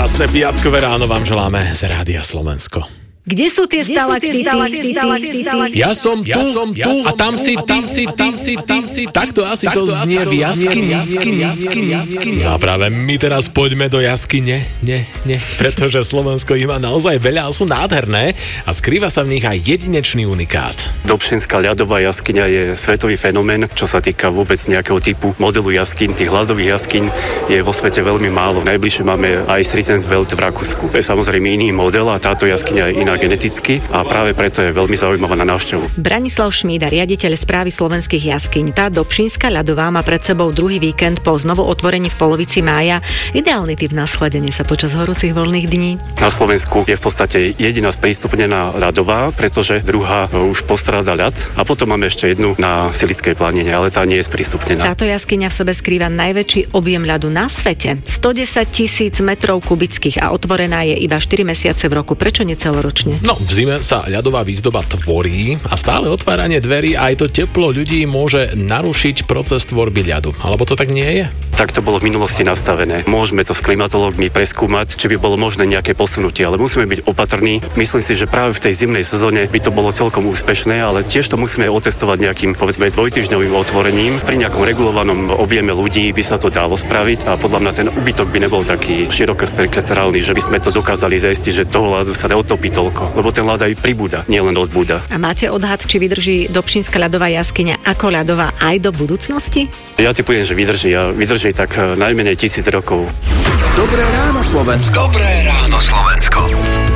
Krásne piatkové ráno vám želáme z Rádia Slovensko. Kde sú tie stalaktity? Ja som tu a tam si ty. Takto asi to znie v jaskyni. No a práve my teraz poďme do jaskyne. Nie, pretože Slovensko ich má naozaj veľa a sú nádherné a skrýva sa v nich aj jedinečný unikát. Dobšinská ľadová jaskyňa je svetový fenomén, čo sa týka vôbec nejakého typu modelu jaskyň. Tých ľadových jaskyň je vo svete veľmi málo. Najbližšie máme aj Stresenfeld v Rakúsku. To je samozrejme iný model a táto jaskyňa je iná geneticky a práve preto je veľmi zaujímavá na návštevu. Branislav Šmída, riaditeľ správy slovenských jaskyň. Tá Dobšínska ľadová má pred sebou druhý víkend po znovu otvorení v polovici mája. Ideálny typ na schladenie sa počas horúcich voľných dní. Na Slovensku je v podstate jediná sprístupnená ľadová, pretože druhá už postráda ľad a potom máme ešte jednu na Silickej planine, ale tá nie je sprístupnená. Táto jaskyňa v sebe skrýva najväčší objem ľadu na svete. 110 000 metrov kubických a otvorená je iba 4 mesiace v roku. Prečo nie celoročne? No, v zime sa ľadová výzdoba tvorí a stále otváranie dverí aj to teplo ľudí môže narušiť proces tvorby ľadu. Alebo to tak nie je? Tak to bolo v minulosti nastavené. Môžeme to s klimatológmi preskúmať, či by bolo možné nejaké posunutie, ale musíme byť opatrní. Myslím si, že práve v tej zimnej sezóne by to bolo celkom úspešné, ale tiež to musíme otestovať nejakým, povedzme, dvojtýždňovým otvorením. Pri nejakom regulovanom objeme ľudí by sa to dalo spraviť a podľa mňa ten úbytok by nebol taký širokospektrálny, že by sme to dokázali zistiť, že toho ľadu sa neotopí toľko, lebo ten ľad aj pribúda, nielen odbúda. A máte odhad, či vydrží Dobšínska ľadová jaskyňa ako ľadová aj do budúcnosti? Ja tipujem, že vydrží tak najmenej 1000 rokov. Dobré ráno, Slovensko. Dobré ráno, Slovensko.